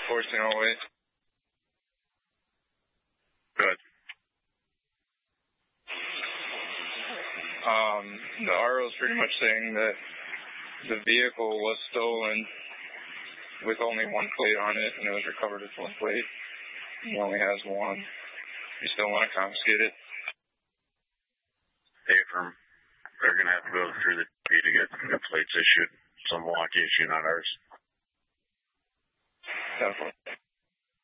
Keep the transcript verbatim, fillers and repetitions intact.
fortunately. Good. Um, the R O is pretty much saying that the vehicle was stolen with only one plate on it, and it was recovered with one plate. He only has one. You still want to confiscate it? Hey, from they're going to have to go through the T to get the plates issued. Some Milwaukee issue, not ours. Definitely.